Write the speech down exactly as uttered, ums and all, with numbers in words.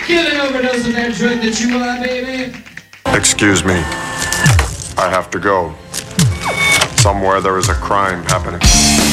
Get an overdose of that drug that you are, baby. Excuse me. I have to go. Somewhere there is a crime happening.